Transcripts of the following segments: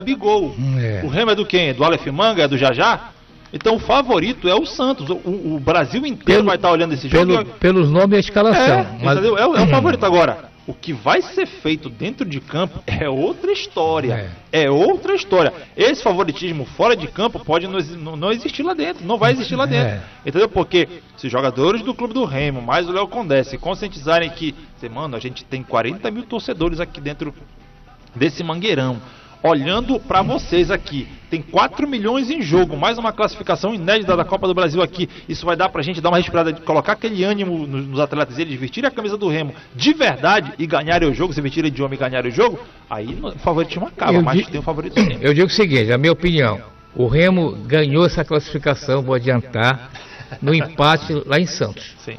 Gabigol. O Remo é do quem? Do Aleph Manga? É do Jajá? Então o favorito é o Santos. O Brasil inteiro vai estar olhando esse jogo. Pelos nomes e a escalação. Entendeu? É o favorito. Agora, o que vai ser feito dentro de campo é outra história. É outra história. Esse favoritismo fora de campo pode não existir lá dentro. Não vai existir lá dentro. Entendeu? Porque se os jogadores do Clube do Remo, mais o Léo Condé, se conscientizarem que, mano, a gente tem 40 mil torcedores aqui dentro desse Mangueirão. Olhando para vocês aqui, tem 4 milhões em jogo, mais uma classificação inédita da Copa do Brasil aqui. Isso vai dar pra gente dar uma respirada, de colocar aquele ânimo nos atletas, eles vestirem a camisa do Remo de verdade e ganharem o jogo, se vestirem de homem e ganharem o jogo, aí o favoritismo acaba, mas tem o favorito sim. Eu digo o seguinte, a minha opinião, o Remo ganhou essa classificação, vou adiantar, no empate lá em Santos. Sim.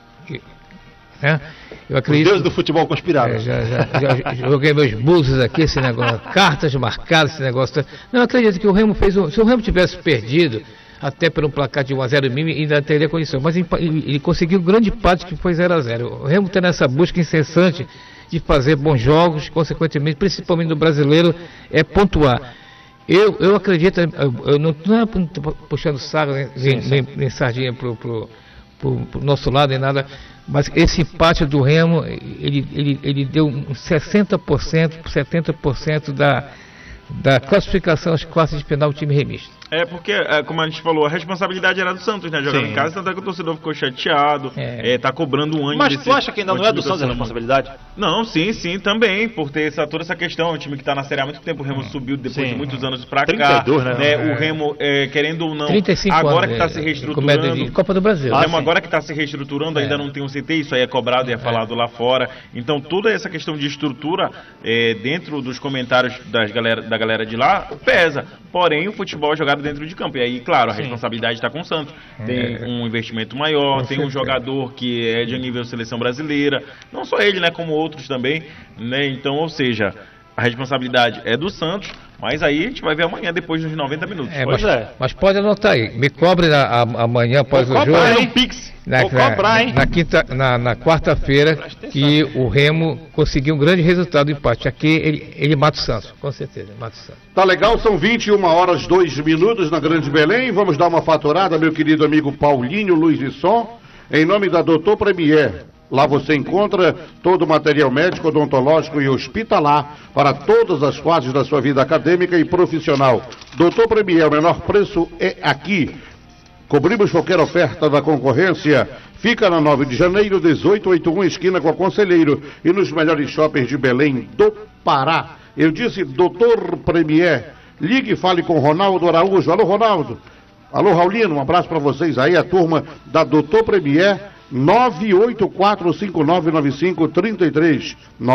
Eu acredito, os deuses do futebol conspiraram. Já joguei meus búzios aqui, esse negócio, cartas marcadas, esse negócio. Não, eu acredito que o Remo fez se o Remo tivesse perdido, até por um placar de 1-0 mínimo, ainda teria condição. Mas ele conseguiu um grande empate que foi 0-0. O Remo está nessa busca incessante de fazer bons jogos, consequentemente, principalmente no brasileiro, é pontuar. Eu acredito, eu não é puxando saco, nem sardinha pro nosso lado, nem nada, mas esse empate do Remo, ele deu 60%, 70% da classificação às quartas de final do time remista. Porque, como a gente falou, a responsabilidade era do Santos, né? Jogando em casa, tanto é que o torcedor ficou chateado, tá cobrando um ânimo. Mas tu acha que ainda não é do Santos a responsabilidade? Não, sim, também, por ter toda essa questão. O time que tá na Série há muito tempo, o Remo subiu depois de muitos anos pra 32, cá. né? O Remo, querendo ou não, 35 agora anos, que tá se reestruturando. Copa do Brasil. O Remo agora que tá se reestruturando, ainda não tem um CT, isso aí é cobrado e é falado lá fora. Então, toda essa questão de estrutura, dentro dos comentários da galera de lá, pesa. Porém, o futebol é jogado dentro de campo. E aí, claro, a responsabilidade está com o Santos. Tem um investimento maior, tem um jogador que é de nível seleção brasileira. Não só ele, né, como outros também, né? Então, ou seja, a responsabilidade é do Santos, mas aí a gente vai ver amanhã, depois dos 90 minutos. Mas pode anotar aí, me cobre amanhã após o jogo. Na quarta-feira, que o Remo conseguiu um grande resultado do empate. Aqui ele mata o Santos, com certeza, mata o Santos. Tá legal, são 21 horas 2 minutos na Grande Belém. Vamos dar uma faturada, meu querido amigo Paulinho Luiz de Som, em nome da Doutor Premier. Lá você encontra todo o material médico, odontológico e hospitalar para todas as fases da sua vida acadêmica e profissional. Doutor Premier, o menor preço é aqui. Cobrimos qualquer oferta da concorrência. Fica na 9 de janeiro, 1881, esquina com a Conselheiro, e nos melhores shoppings de Belém do Pará. Eu disse Doutor Premier. Ligue e fale com Ronaldo Araújo. Alô, Ronaldo. Alô, Raulino, um abraço para vocês aí, a turma da Doutor Premier. 984599533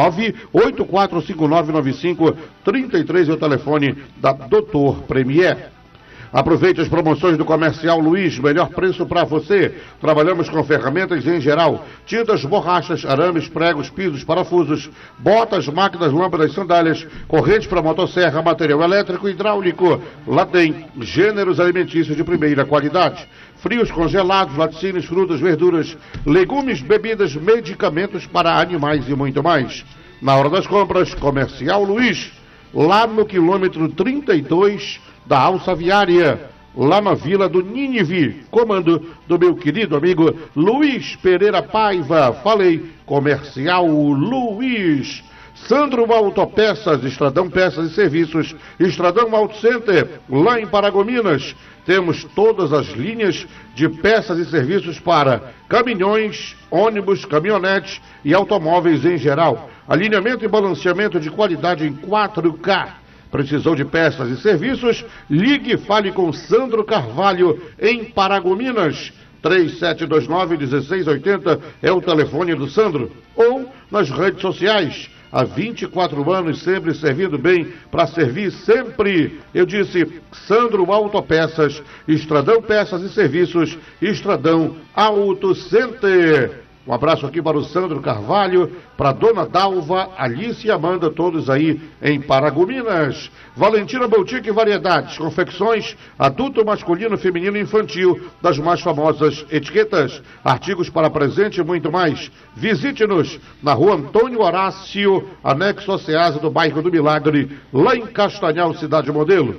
984599533 é o telefone da Doutor Premier. Aproveite as promoções do Comercial Luiz, melhor preço para você. Trabalhamos com ferramentas em geral, tintas, borrachas, arames, pregos, pisos, parafusos, botas, máquinas, lâmpadas, sandálias, correntes para motosserra, material elétrico e hidráulico. Lá tem gêneros alimentícios de primeira qualidade. Frios congelados, laticínios, frutas, verduras, legumes, bebidas, medicamentos para animais e muito mais. Na hora das compras, Comercial Luiz, lá no quilômetro 32 da Alça Viária, lá na Vila do Nínive, comando do meu querido amigo Luiz Pereira Paiva. Falei, Comercial Luiz. Sandro Autopeças, Estradão Peças e Serviços, Estradão Auto Center, lá em Paragominas. Temos todas as linhas de peças e serviços para caminhões, ônibus, caminhonetes e automóveis em geral. Alinhamento e balanceamento de qualidade em 4K. Precisou de peças e serviços? Ligue e fale com Sandro Carvalho em Paragominas. 3729-1680 é o telefone do Sandro. Ou nas redes sociais. Há 24 anos sempre servindo bem, para servir sempre. Eu disse Sandro Autopeças, Estradão Peças e Serviços, Estradão Auto Center. Um abraço aqui para o Sandro Carvalho, para a Dona Dalva, Alice e Amanda, todos aí em Paragominas. Valentina Boutique Variedades, confecções adulto, masculino, feminino e infantil, das mais famosas etiquetas, artigos para presente e muito mais. Visite-nos na rua Antônio Horácio, anexo ao Ceasa do bairro do Milagre, lá em Castanhal, Cidade Modelo.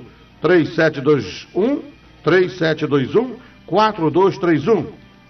3721-4231.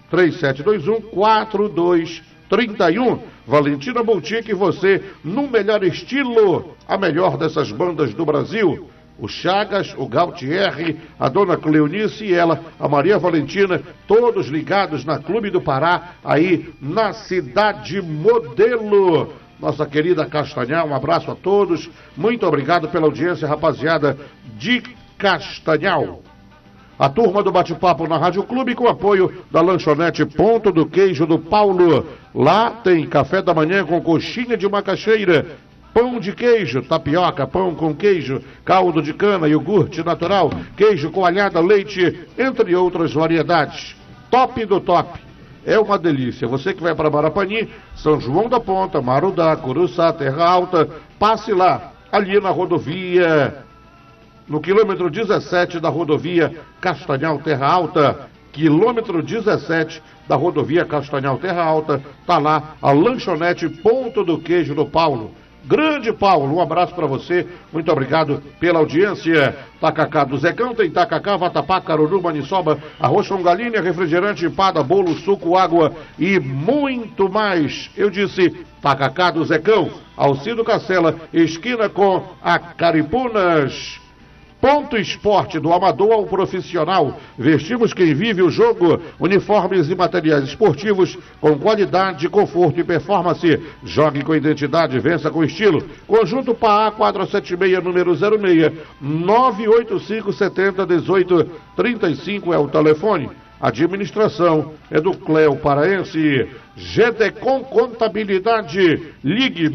3721-4231. Valentina Boutique, você no melhor estilo, a melhor dessas bandas do Brasil. O Chagas, o Gautier, a Dona Cleonice e ela, a Maria Valentina, todos ligados na Clube do Pará, aí na Cidade Modelo. Nossa querida Castanhal, um abraço a todos. Muito obrigado pela audiência, rapaziada de Castanhal. A turma do Bate-Papo na Rádio Clube com apoio da lanchonete Ponto do Queijo do Paulo. Lá tem café da manhã com coxinha de macaxeira, pão de queijo, tapioca, pão com queijo, caldo de cana, iogurte natural, queijo coalhada, leite, entre outras variedades. Top do top. É uma delícia. Você que vai para Marapani, São João da Ponta, Marudá, Curuçá, Terra Alta, passe lá, ali na rodovia, no quilômetro 17 da rodovia Castanhal Terra Alta, quilômetro 17 da rodovia Castanhal Terra Alta, tá lá a lanchonete Ponto do Queijo do Paulo. Grande Paulo, um abraço para você, muito obrigado pela audiência. Tacacá do Zecão, tem tacacá, vatapá, caruru, maniçoba, arroz com galinha, refrigerante, empada, bolo, suco, água e muito mais. Eu disse tacacá do Zecão, Alcido Cacela, esquina com a Caripunas. Ponto Esporte, do amador ao profissional. Vestimos quem vive o jogo. Uniformes e materiais esportivos com qualidade, conforto e performance. Jogue com identidade, vença com estilo. Conjunto PAA 476, número 06, 985 70 18 35 é o telefone. Administração é do Cléo Paraense. GDCom Contabilidade, ligue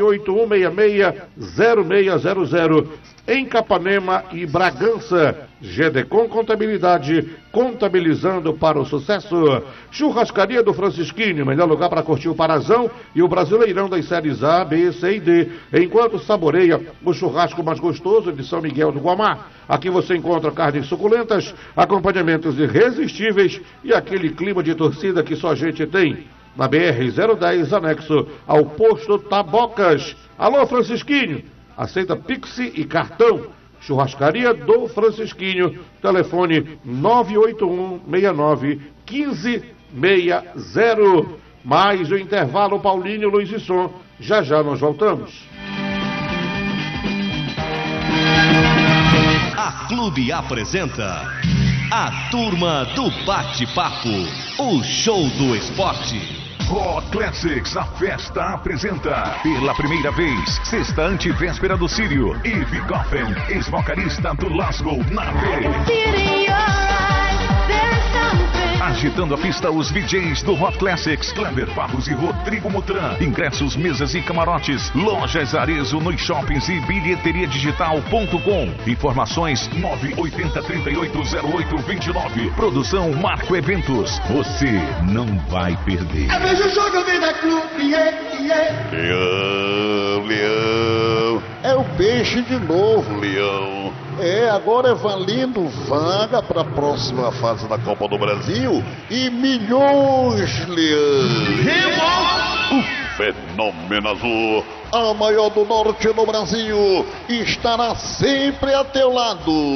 981660600 em Capanema e Bragança. GDCom Contabilidade, contabilizando para o sucesso. Churrascaria do Francisquinho, melhor lugar para curtir o Parazão e o Brasileirão das séries A, B, C e D, enquanto saboreia o churrasco mais gostoso de São Miguel do Guamá. Aqui você encontra carnes suculentas, acompanhamentos irresistíveis e aquele clima de torcida que só a gente tem. Na BR-010, anexo ao posto Tabocas. Alô, Francisquinho, aceita Pix e cartão. Churrascaria do Francisquinho, telefone 981691560. Mais o intervalo, Paulinho, Luiz e Som. Já já nós voltamos. A Clube apresenta a Turma do Bate-Papo, o show do esporte. Hot Classics, a festa apresenta pela primeira vez, sexta antivéspera do Sírio, Eve Goffen, ex-vocalista do Lasgo, na agitando a pista, os VJs do Hot Classics, Cleber Barros e Rodrigo Mutran. Ingressos, mesas e camarotes, lojas Arezzo nos shoppings e bilheteriadigital.com. Informações 980380829. Produção Marco Eventos. Você não vai perder. Leão, é o peixe de novo, Leão. Agora é valendo vaga para a próxima fase da Copa do Brasil e milhões, Leão. O Fenômeno Azul, a maior do norte do Brasil, estará sempre a teu lado.